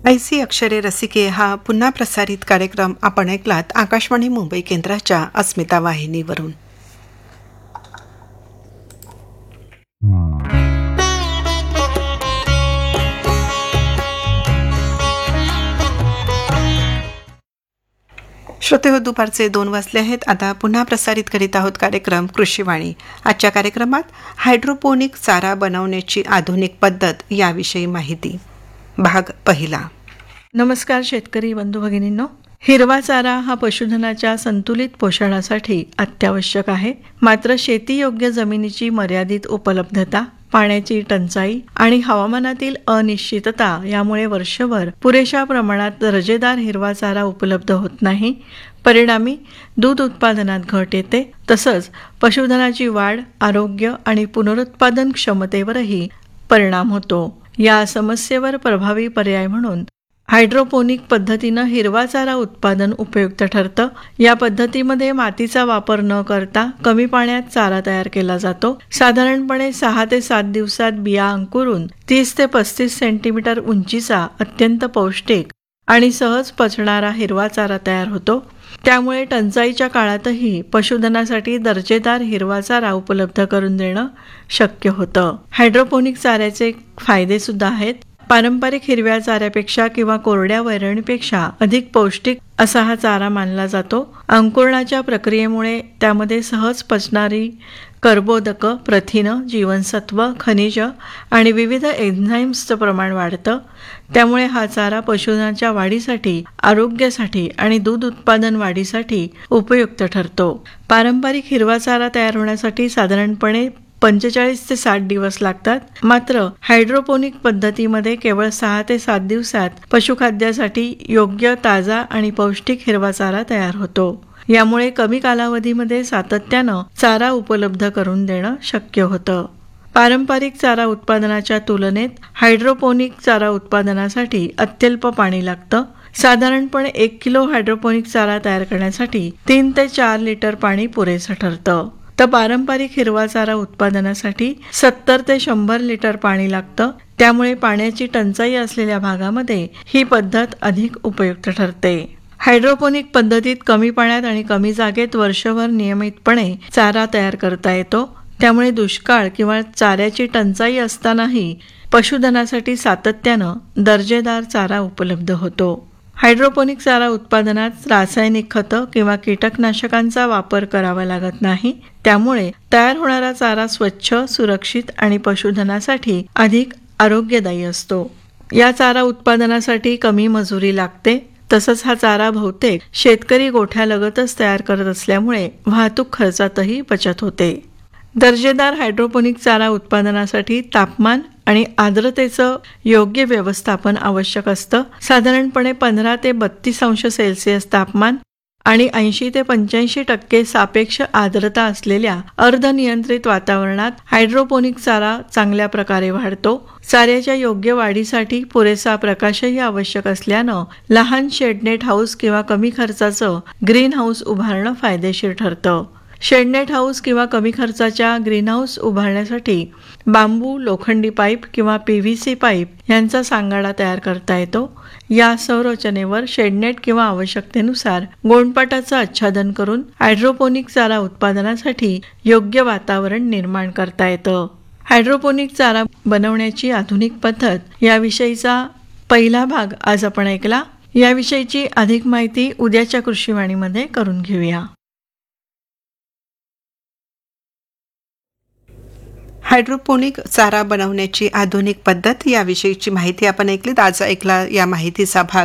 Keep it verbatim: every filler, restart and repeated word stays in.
ऐसी अक्षरे रसिके हा पुन्हा प्रसारित कार्यक्रम आपण ऐकलात आकाशवाणी मुंबई केंद्राच्या अस्मिता वाहिनीवरून. श्रोते हो, दुपारचे दोन वाजले आहेत. आता पुन्हा प्रसारित करीत आहोत कार्यक्रम कृषीवाणी. आजच्या कार्यक्रमात हायड्रोपोनिक चारा बनवण्याची आधुनिक पद्धत याविषयी माहिती, भाग पहिला. नमस्कार शेतकरी बंधू भगिनींनो. हिरवा चारा हा पशुधनाच्या संतुलित पोषणासाठी अत्यावश्यक आहे. मात्र शेतीयोग्य जमिनीची मर्यादित उपलब्धता, पाण्याची टंचाई आणि हवामानातील अनिश्चितता यामुळे वर्षभर पुरेशा प्रमाणात दर्जेदार हिरवा चारा उपलब्ध होत नाही. परिणामी दूध उत्पादनात घट येते. तसंच पशुधनाची वाढ, आरोग्य आणि पुनरुत्पादन क्षमतेवरही परिणाम होतो. या समस्येवर प्रभावी पर्याय म्हणून हायड्रोपोनिक पद्धतीनं हिरवा चारा उत्पादन उपयुक्त ठरतं. या पद्धतीमध्ये मातीचा वापर न करता कमी पाण्यात चारा तयार केला जातो. साधारणपणे सहा ते सात दिवसात बिया अंकुरून तीस ते पस्तीस सेंटीमीटर उंचीचा अत्यंत पौष्टिक आणि सहज पचणारा हिरवा चारा तयार होतो. त्यामुळे टंचाईच्या काळातही पशुधनासाठी दर्जेदार हिरवा चारा उपलब्ध करून देणं शक्य होतं. हायड्रोपोनिक चाऱ्याचे फायदे सुद्धा आहेत. पारंपरिक हिरव्या चाऱ्यापेक्षा किंवा कोरड्या वैरणीपेक्षा अधिक पौष्टिक असा हा चारा मानला जातो. अंकुरणाच्या प्रक्रियेमुळे त्यामध्ये सहज पचणारी कर्बोदक, प्रथिनं, जीवनसत्व, खनिज आणि विविध एन्झाईम्सचं प्रमाण वाढतं. त्यामुळे हा चारा पशुधनाच्या वाढीसाठी, आरोग्यासाठी आणि दूध उत्पादन वाढीसाठी उपयुक्त ठरतो. पारंपरिक हिरवा चारा तयार होण्यासाठी साधारणपणे पंचेचाळीस ते साठ दिवस लागतात. मात्र हायड्रोपोनिक पद्धतीमध्ये केवळ सहा ते सात दिवसात पशुखाद्यासाठी योग्य, ताजा आणि पौष्टिक हिरवा चारा तयार होतो. यामुळे कमी कालावधीमध्ये सातत्यानं चारा उपलब्ध करून देणं शक्य होतं. पारंपरिक चारा उत्पादनाच्या तुलनेत हायड्रोपोनिक चारा उत्पादनासाठी अत्यल्प पाणी लागतं. साधारणपणे एक किलो हायड्रोपोनिक चारा तयार करण्यासाठी तीन ते चार लिटर पाणी पुरेसं ठरतं. तर पारंपरिक हिरवा चारा उत्पादनासाठी सत्तर ते शंभर लिटर पाणी लागतं. त्यामुळे पाण्याची टंचाई असलेल्या भागामध्ये ही पद्धत अधिक उपयुक्त ठरते. हायड्रोपोनिक पद्धतीत कमी पाण्यात आणि कमी जागेत वर्षभर नियमितपणे चारा तयार करता येतो. त्यामुळे दुष्काळ किंवा चाऱ्याची टंचाई असतानाही पशुधनासाठी सातत्यानं दर्जेदार चारा उपलब्ध होतो. हायड्रोपोनिक चारा उत्पादनात रासायनिक खतं किंवा कीटकनाशकांचा वापर करावा लागत नाही. त्यामुळे तयार होणारा चारा स्वच्छ, सुरक्षित आणि पशुधनासाठी अधिक आरोग्यदायी असतो. या चारा उत्पादनासाठी कमी मजुरी लागते. तसंच हा चारा बहुतेक शेतकरी गोठ्यालगतच तयार करत असल्यामुळे वाहतूक खर्चातही बचत होते. दर्जेदार हायड्रोपोनिक चारा उत्पादनासाठी तापमान आणि आर्द्रतेचं योग्य व्यवस्थापन आवश्यक असतं. साधारणपणे पंधरा ते बत्तीस अंश सेल्सिअस तापमान आणि ऐंशी ते पंच्याऐंशी टक्के सापेक्ष आर्द्रता असलेल्या अर्धनियंत्रित वातावरणात हायड्रोपोनिक चारा चांगल्या प्रकारे वाढतो. चाऱ्याच्या योग्य वाढीसाठी पुरेसा प्रकाशही आवश्यक असल्यानं लहान शेडनेट हाऊस किंवा कमी खर्चाचं ग्रीन हाऊस उभारणं फायदेशीर ठरतं. शेडनेट हाऊस किंवा कमी खर्चाच्या ग्रीन हाऊस उभारण्यासाठी बांबू, लोखंडी पाईप किंवा पी व्ही सी पाईप यांचा सांगाडा तयार करता येतो. या संरचनेवर शेडनेट किंवा आवश्यकतेनुसार गोंडपाटाचं आच्छादन करून हायड्रोपोनिक चारा उत्पादनासाठी योग्य वातावरण निर्माण करता येतं. हायड्रोपोनिक चारा बनवण्याची आधुनिक पद्धत याविषयीचा पहिला भाग आज आपण ऐकला. याविषयीची अधिक माहिती उद्याच्या कृषीवाणीमध्ये करून घेऊया. हायड्रोपोनिक चारा बनवण्याची आधुनिक पद्धत याविषयीची माहिती आपण ऐकलीत. आज ऐकला या माहितीचा भाग